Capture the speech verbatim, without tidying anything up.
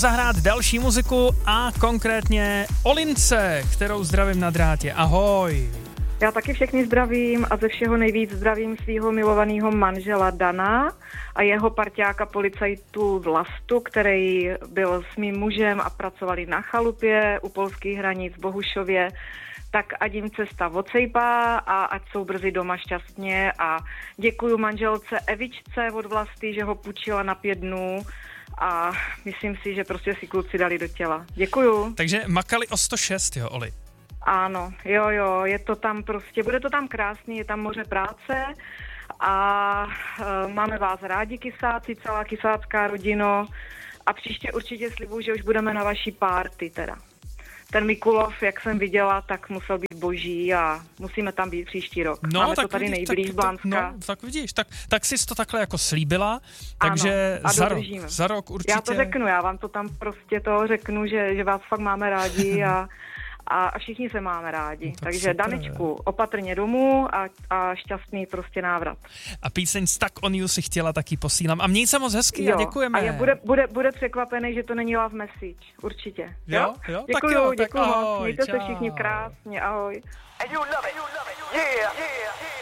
zahrát další muziku a konkrétně Olince, kterou zdravím na drátě. Ahoj. Já taky všechny zdravím a ze všeho nejvíc zdravím svého milovaného manžela Dana a jeho parťáka policajtu Vlastu, který byl s mým mužem a pracovali na chalupě u polských hranic v Bohušově. Tak ať jim cesta odsejpá a ať jsou brzy doma šťastně a děkuju manželce Evičce od Vlasty, že ho půjčila na pět dnů a myslím si, že prostě si kluci dali do těla. Děkuju. Takže makali o sto šest, jo, Oli? Ano, jo, jo, je to tam prostě, bude to tam krásný, je tam moře práce a e, máme vás rádi, kysáci, celá kysácká rodino a příště určitě slibuju, že už budeme na vaší párty teda. Ten Mikulov, jak jsem viděla, tak musel být boží a musíme tam být příští rok. No, máme tak to tady vidíš, nejblíž tak, Blanska. No, tak vidíš, tak, tak jsi to takhle jako slíbila, takže ano, za rok, za rok určitě. Já to řeknu, já vám to tam prostě to řeknu, že, že vás fakt máme rádi a A, a všichni se máme rádi. No, tak takže super. Danečku, opatrně domů a, a šťastný prostě návrat. A píseň Stuck on You si chtěla, taky posílám. A měj se moc hezky jo. a děkujeme. A je, bude, bude, bude překvapený, že to není love message. Určitě. Jo, jo, jo? Děkuju, tak jo, děkuju tak moc. ahoj, Mějte čau. se všichni krásně, ahoj. And you love it. You love it. Yeah, yeah, yeah.